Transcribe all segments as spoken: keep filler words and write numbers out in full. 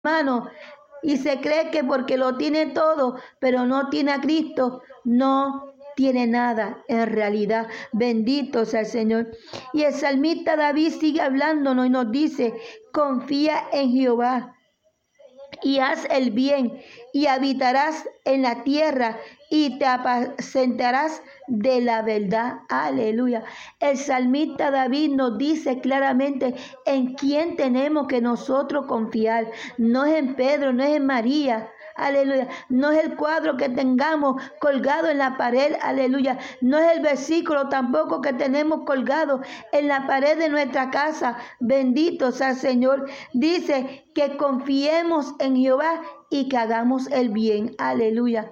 hermano, y se cree que porque lo tiene todo, pero no tiene a Cristo, no tiene nada en realidad. Bendito sea el Señor. Y el salmista David sigue hablándonos y nos dice: confía en Jehová y haz el bien, y habitarás en la tierra, y te apacentarás de la verdad. Aleluya. El salmista David nos dice claramente en quién tenemos que nosotros confiar. No es en Pedro, no es en María. Aleluya. No es el cuadro que tengamos colgado en la pared. Aleluya. No es el versículo tampoco que tenemos colgado en la pared de nuestra casa. Bendito sea el Señor. Dice que confiemos en Jehová y que hagamos el bien. Aleluya.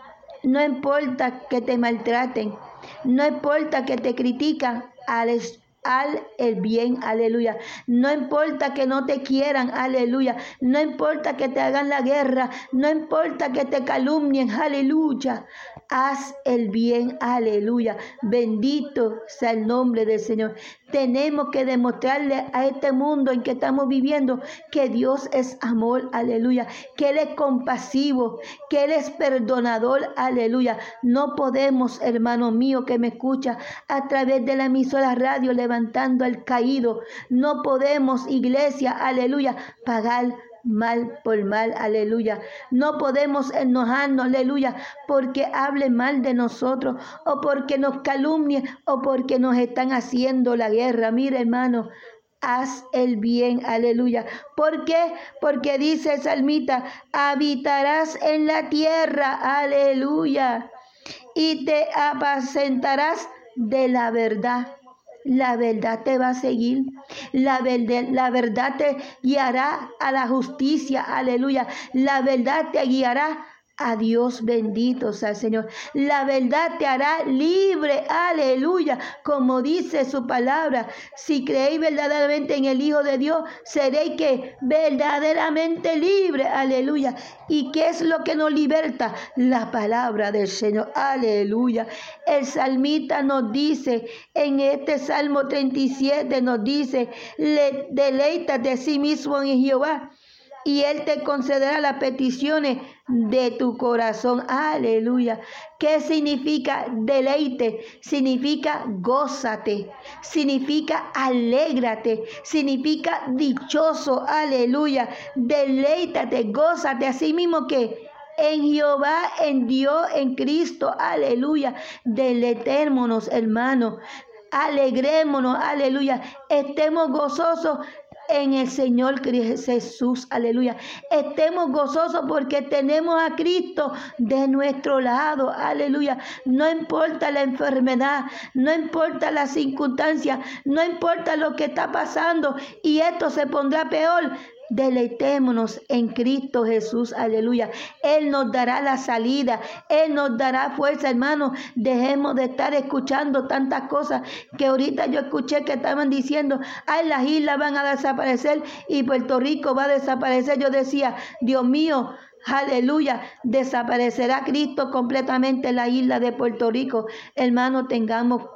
No importa que te maltraten. No importa que te critican. Al Al el bien, aleluya. No importa que no te quieran, aleluya. No importa que te hagan la guerra. No importa que te calumnien, aleluya. Haz el bien, aleluya. Bendito sea el nombre del Señor. Tenemos que demostrarle a este mundo en que estamos viviendo que Dios es amor, aleluya. Que Él es compasivo, que Él es perdonador, aleluya. No podemos, hermano mío que me escucha a través de la emisora radio levantando al caído. No podemos, iglesia, aleluya, pagar mal por mal, aleluya. No podemos enojarnos, aleluya, porque hablen mal de nosotros, o porque nos calumnien, o porque nos están haciendo la guerra. Mira, hermano, haz el bien, aleluya. ¿Por qué? Porque dice el salmista: habitarás en la tierra, aleluya, y te apacentarás de la verdad. La verdad te va a seguir. La verdad, la verdad te guiará a la justicia. Aleluya. La verdad te guiará a Dios. Bendito sea el Señor. La verdad te hará libre. Aleluya. Como dice su palabra. Si creéis verdaderamente en el Hijo de Dios, seréis que verdaderamente libre. Aleluya. ¿Y qué es lo que nos liberta? La palabra del Señor. Aleluya. El salmista nos dice en este Salmo treinta y siete, nos dice: Le, deleítate a sí mismo en Jehová, y Él te concederá las peticiones de tu corazón. Aleluya. ¿Qué significa deleite? Significa gózate. Significa alégrate. Significa dichoso. Aleluya. Deleítate, gózate. Así mismo que en Jehová, en Dios, en Cristo. Aleluya. Deleitémonos, hermanos. Alegrémonos. Aleluya. Estemos gozosos en el Señor Jesús, aleluya. Estemos gozosos porque tenemos a Cristo de nuestro lado, aleluya. No importa la enfermedad, no importa la circunstancia, no importa lo que está pasando, y esto se pondrá peor. Deleitémonos en Cristo Jesús, aleluya. Él nos dará la salida, Él nos dará fuerza, hermanos. Dejemos de estar escuchando tantas cosas que ahorita yo escuché que estaban diciendo: ay, las islas van a desaparecer y Puerto Rico va a desaparecer. Yo decía: Dios mío, aleluya, desaparecerá Cristo completamente en la isla de Puerto Rico. Hermanos, tengamos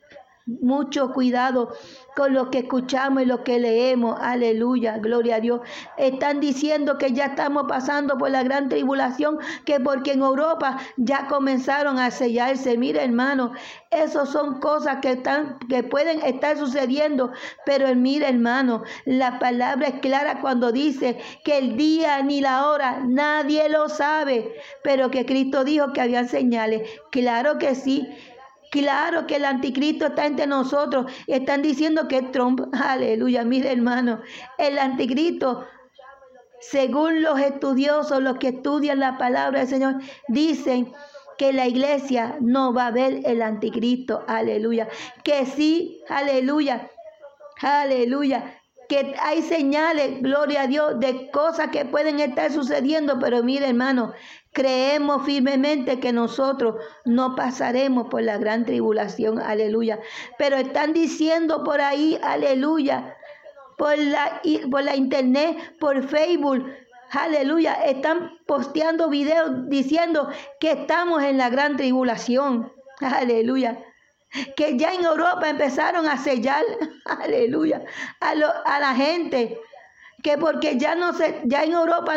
mucho cuidado con lo que escuchamos y lo que leemos. Aleluya, gloria a Dios. Están diciendo que ya estamos pasando por la gran tribulación, que porque en Europa ya comenzaron a sellarse. Mira, hermano, esas son cosas que están, que pueden estar sucediendo, pero mira, hermano, la palabra es clara cuando dice que el día ni la hora nadie lo sabe, pero que Cristo dijo que había señales. Claro que sí. Claro que el anticristo está entre nosotros. Están diciendo que es Trump. Aleluya, mire, hermano. El anticristo, según los estudiosos, los que estudian la palabra del Señor, dicen que la iglesia no va a ver el anticristo. Aleluya. Que sí, aleluya. Aleluya. Que hay señales, gloria a Dios, de cosas que pueden estar sucediendo. Pero mire, hermano, creemos firmemente que nosotros no pasaremos por la gran tribulación, aleluya. Pero están diciendo por ahí, aleluya, por la, por la internet, por Facebook, aleluya, están posteando videos diciendo que estamos en la gran tribulación, aleluya. Que ya en Europa empezaron a sellar, aleluya, a, lo, a la gente. que porque ya no se, ya en Europa